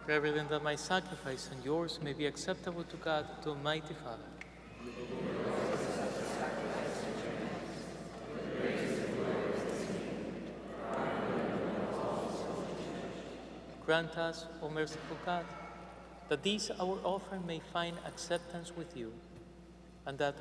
Pray then that my sacrifice and yours may be acceptable to God, the Almighty Father. Grant us, O merciful God, that this our offering may find acceptance with you, and that